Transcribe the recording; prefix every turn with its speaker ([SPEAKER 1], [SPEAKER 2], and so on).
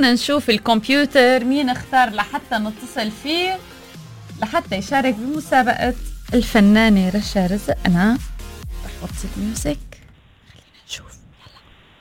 [SPEAKER 1] خلينا نشوف الكمبيوتر مين اختار لحتى نتصل فيه لحتى يشارك بمسابقة الفنانة رشا رزق. أنا رح وطي الميوزك، خلينا نشوف.